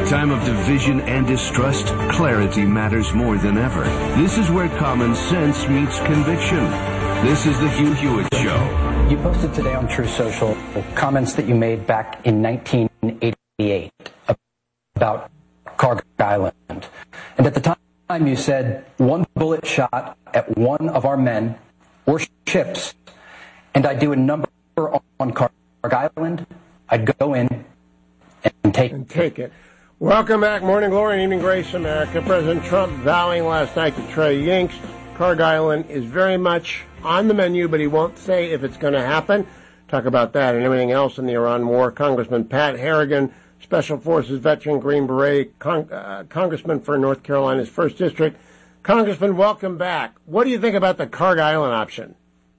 time of division and distrust, clarity matters more than ever. This is where common sense meets conviction. This is the Hugh Hewitt Show. You posted today on Truth Social comments that you made back in 1988 about Kharg Island. And at the time you said, one bullet shot at one of our men or ships, and I'd do a number on Kharg Island, I'd go in and take it. Welcome back. Morning Glory and Evening Grace, America. President Trump vowing last night to Trey Yingst. Kharg Island is very much on the menu, but he won't say if it's going to happen. Talk about that and everything else in the Iran war. Congressman Pat Harrigan, Special Forces veteran, Green Beret, Congressman for North Carolina's 1st District. Congressman, welcome back. What do you think about the Kharg Island option?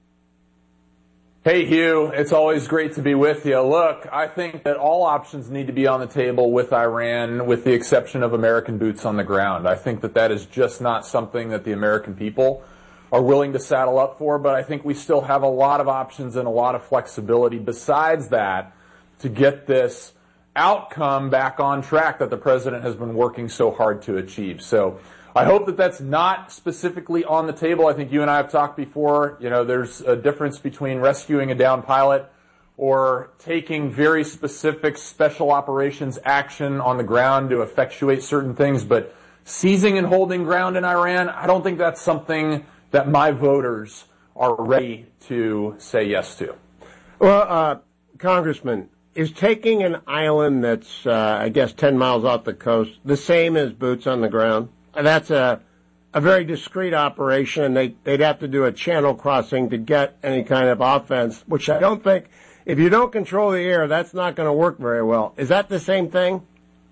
Hey, Hugh, it's always great to be with you. Look, I think that all options need to be on the table with Iran, with the exception of American boots on the ground. I think that that is just not something that the American people are willing to saddle up for, but I think we still have a lot of options and a lot of flexibility besides that to get this outcome back on track that the president has been working so hard to achieve. So I hope that that's not specifically on the table. I think you and I have talked before. You know, there's a difference between rescuing a downed pilot or taking very specific special operations action on the ground to effectuate certain things. But seizing and holding ground in Iran, I don't think that's something that my voters are ready to say yes to. Well, Congressman, is taking an island that's, I guess, 10 miles off the coast the same as boots on the ground? That's a very discreet operation. They'd have to do a channel crossing to get any kind of offense, which I don't think, if you don't control the air, that's not going to work very well. Is that the same thing?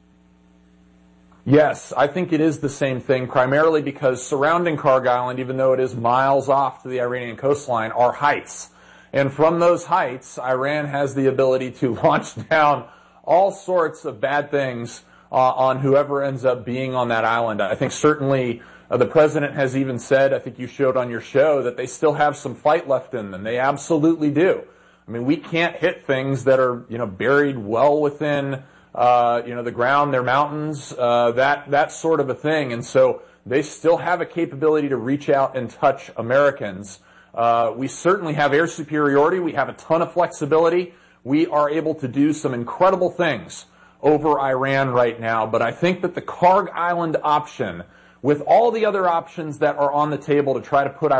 Yes, I think it is the same thing, primarily because surrounding Kharg Island, even though it is miles off to the Iranian coastline, are heights. And from those heights, Iran has the ability to launch down all sorts of bad things on whoever ends up being on that island. I think certainly the president has even said, I think you showed on your show, that they still have some fight left in them. They absolutely do. I mean, we can't hit things that are, buried well within, the ground, their mountains, that sort of a thing. And so they still have a capability to reach out and touch Americans. We certainly have air superiority. We have a ton of flexibility. We are able to do some incredible things over Iran right now, but I think that the Kharg Island option, with all the other options that are on the table to try to put